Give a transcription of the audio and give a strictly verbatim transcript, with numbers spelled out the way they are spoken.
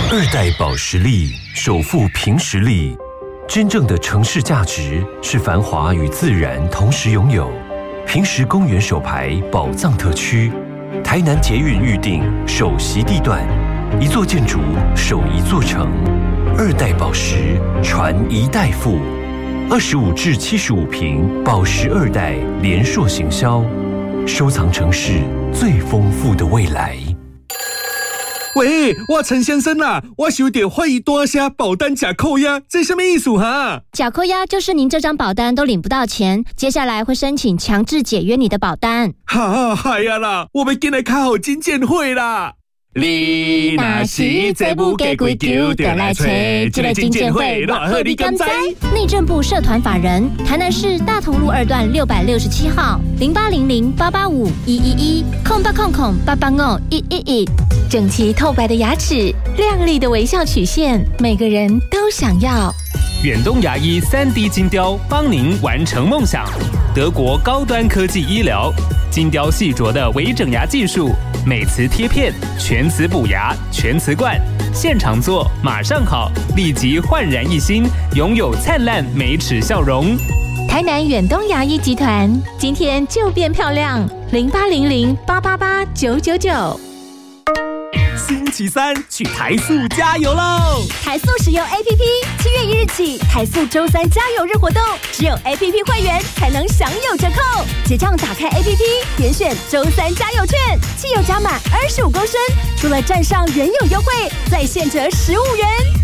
二代保时力首富凭实力，真正的城市价值是繁华与自然同时拥有。平实公园首排宝藏特区，台南捷运预定首席地段，一座建筑守一座城。二代保时传一代富，二十五至七十五坪保时二代联硕行销，收藏城市最丰富的未来。 喂，我陈先生啦，我想要欢迎多下保单假扣押，这什么意思哈？ 假扣押就是您这张保单都领不到钱，接下来会申请强制解约你的保单。 哈，嗨呀啦，我们今来开好金鉴会啦。你若是这不给归咎，就来找这个金鉴会，偌好你敢知？ 内政部社团法人，台南市大同路二段六百六十七号，零八零零八八五一一一，空八空空八八五一一一。整齐透白的牙齿，亮丽的微笑曲线，每个人都想要。 远东牙医 三 D 金雕帮您完成梦想，德国高端科技医疗，金雕细琢的微整牙技术，美瓷贴片，全瓷补牙，全瓷冠，现场做马上好，立即焕然一新，拥有灿烂美齿笑容。 台南远东牙医集团，今天就变漂亮，零八零零八八八九九九。 星期三去台塑加油喽！ 台塑使用 A P P， 七月一日起，台塑周三加油日活动，只有 A P P 会员才能享有折扣。结账打开 A P P， 点选周三加油券，汽油加满二十五公升，除了站上原有优惠，再现折十五元。